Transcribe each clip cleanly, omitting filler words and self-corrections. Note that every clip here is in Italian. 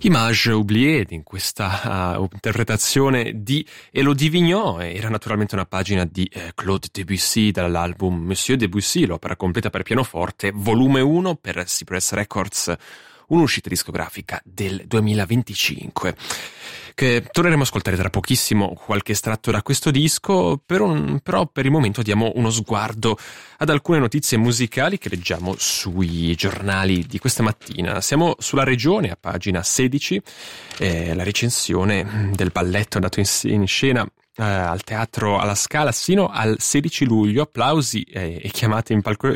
Image oubliée in questa interpretazione di Elodie Vignon. Era naturalmente una pagina di Claude Debussy dall'album Monsieur Debussy, l'opera completa per pianoforte, volume 1 per Cypress Records, un'uscita discografica del 2025. Che torneremo a ascoltare tra pochissimo qualche estratto da questo disco, però per il momento diamo uno sguardo ad alcune notizie musicali che leggiamo sui giornali di questa mattina. Siamo sulla Regione, a pagina 16, la recensione del balletto andato in scena al Teatro alla Scala sino al 16 luglio, applausi e chiamate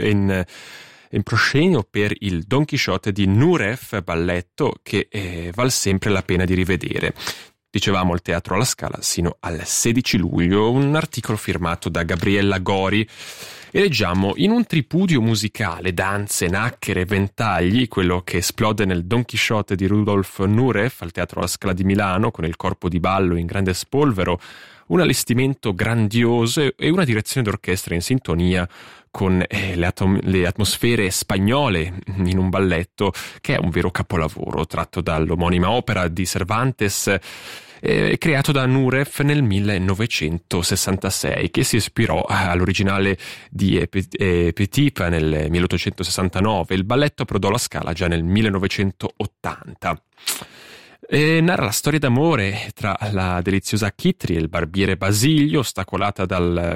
in proscenio per il Don Chisciotte di Nureyev, balletto che val sempre la pena di rivedere. Dicevamo il Teatro alla Scala sino al 16 luglio, un articolo firmato da Gabriella Gori, e leggiamo: in un tripudio musicale, danze, nacchere, ventagli, quello che esplode nel Don Chisciotte di Rudolf Nureyev al Teatro alla Scala di Milano, con il corpo di ballo in grande spolvero, un allestimento grandioso e una direzione d'orchestra in sintonia con le atmosfere spagnole in un balletto che è un vero capolavoro, tratto dall'omonima opera di Cervantes, creato da Nureyev nel 1966, che si ispirò all'originale di Petipa nel 1869. Il balletto approdò alla Scala già nel 1980. Narra la storia d'amore tra la deliziosa Kitty e il barbiere Basilio, ostacolata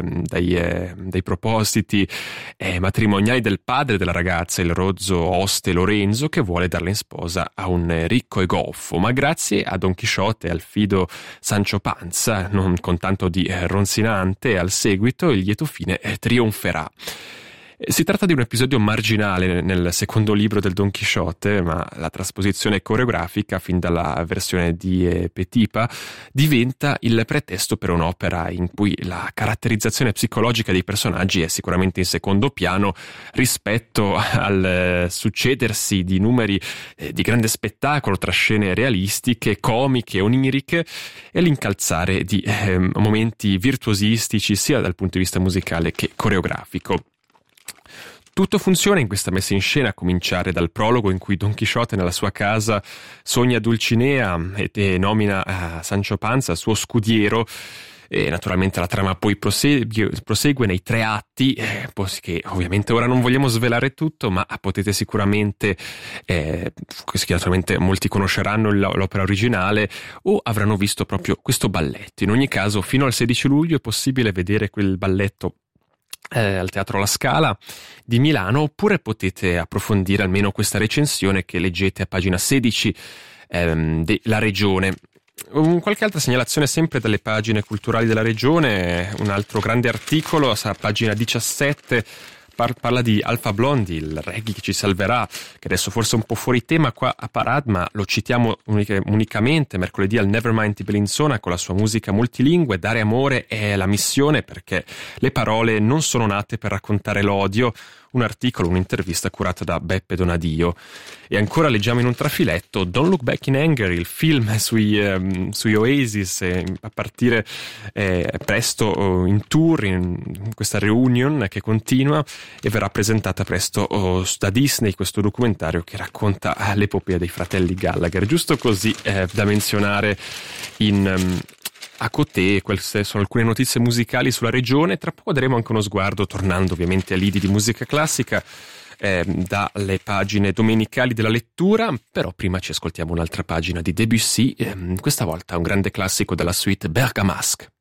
dai propositi matrimoniali del padre della ragazza, il rozzo oste Lorenzo, che vuole darla in sposa a un ricco e goffo, ma grazie a Don Chisciotte e al fido Sancho Panza, non con tanto di ronzinante, al seguito il lieto fine trionferà. Si tratta di un episodio marginale nel secondo libro del Don Chisciotte, ma la trasposizione coreografica, fin dalla versione di Petipa, diventa il pretesto per un'opera in cui la caratterizzazione psicologica dei personaggi è sicuramente in secondo piano rispetto al succedersi di numeri di grande spettacolo tra scene realistiche, comiche, oniriche, e l'incalzare di momenti virtuosistici sia dal punto di vista musicale che coreografico. Tutto funziona in questa messa in scena, a cominciare dal prologo in cui Don Chisciotte nella sua casa sogna Dulcinea e nomina Sancho Panza suo scudiero, e naturalmente la trama poi prosegue nei 3 atti, che ovviamente ora non vogliamo svelare tutto, ma potete sicuramente, che naturalmente molti conosceranno l'opera originale o avranno visto proprio questo balletto. In ogni caso, fino al 16 luglio è possibile vedere quel balletto al Teatro alla Scala di Milano, oppure potete approfondire almeno questa recensione che leggete a pagina 16 della Regione. Qualche altra segnalazione sempre dalle pagine culturali della Regione, un altro grande articolo a pagina 17 parla di Alpha Blondy, il reggae che ci salverà, che adesso forse è un po' fuori tema qua a Parad, ma lo citiamo unicamente mercoledì al Nevermind di Bellinzona con la sua musica multilingue. Dare amore è la missione, perché le parole non sono nate per raccontare l'odio. Un articolo, un'intervista curata da Beppe Donadio. E ancora leggiamo in un trafiletto Don't Look Back in Anger, il film sugli Oasis, a partire presto in tour, in questa reunion che continua, e verrà presentata presto da Disney, questo documentario che racconta l'epopea dei fratelli Gallagher. Giusto così da menzionare a Cotè. Queste sono alcune notizie musicali sulla Regione. Tra poco daremo anche uno sguardo, tornando ovviamente ai lidi di musica classica, dalle pagine domenicali della lettura, però prima ci ascoltiamo un'altra pagina di Debussy, questa volta un grande classico della suite Bergamasque.